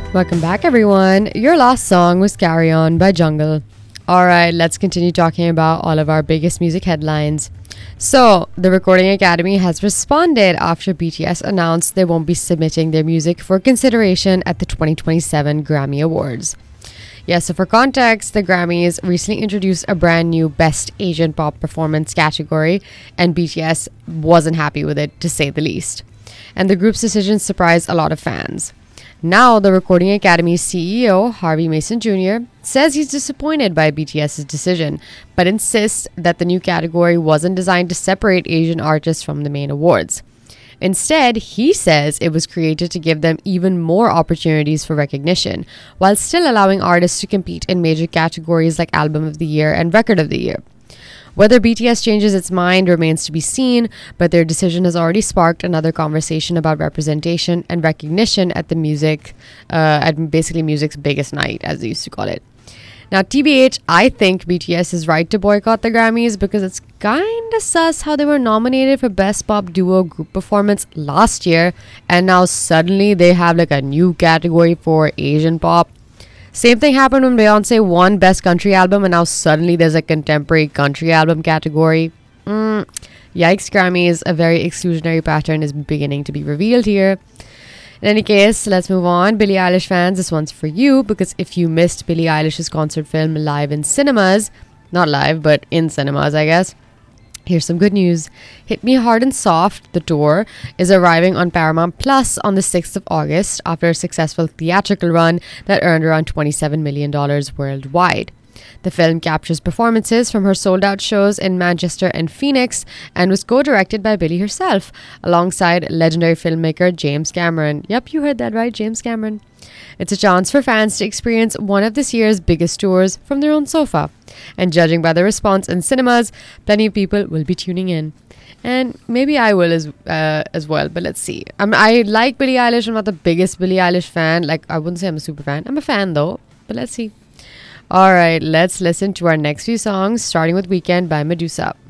Welcome back, everyone. Your last song was Carry On by Jungle. Alright, let's continue talking about all of our biggest music headlines. So, the Recording Academy has responded after BTS announced they won't be submitting their music for consideration at the 2027 Grammy Awards. Yeah, so for context, the Grammys recently introduced a brand new Best Asian Pop Performance category, and BTS wasn't happy with it, to say the least. And the group's decision surprised a lot of fans. Now, the Recording Academy's CEO, Harvey Mason Jr., says he's disappointed by BTS's decision, but insists that the new category wasn't designed to separate Asian artists from the main awards. Instead, he says it was created to give them even more opportunities for recognition, while still allowing artists to compete in major categories like Album of the Year and Record of the Year. Whether BTS changes its mind remains to be seen, but their decision has already sparked another conversation about representation and recognition at basically music's biggest night, as they used to call it. Now, TBH, I think BTS is right to boycott the Grammys because it's kinda sus how they were nominated for Best Pop Duo Group Performance last year, and now suddenly they have like a new category for Asian pop. Same thing happened when Beyonce won Best Country Album, and now suddenly there's a Contemporary Country Album category. Yikes, Grammys, a very exclusionary pattern is beginning to be revealed here. In any case, let's move on. Billie Eilish fans, this one's for you, because if you missed Billie Eilish's concert film live in cinemas, not live, but in cinemas, I guess, here's some good news. Hit Me Hard and Soft, the tour, is arriving on Paramount Plus on the 6th of August after a successful theatrical run that earned around $27 million worldwide. The film captures performances from her sold-out shows in Manchester and Phoenix and was co-directed by Billie herself, alongside legendary filmmaker James Cameron. Yep, you heard that right, James Cameron. It's a chance for fans to experience one of this year's biggest tours from their own sofa. And judging by the response in cinemas, plenty of people will be tuning in. And maybe I will as well, but let's see. I like Billie Eilish. I'm not the biggest Billie Eilish fan. Like, I wouldn't say I'm a super fan. I'm a fan though, but let's see. Alright, let's listen to our next few songs, starting with Weekend by Medusa.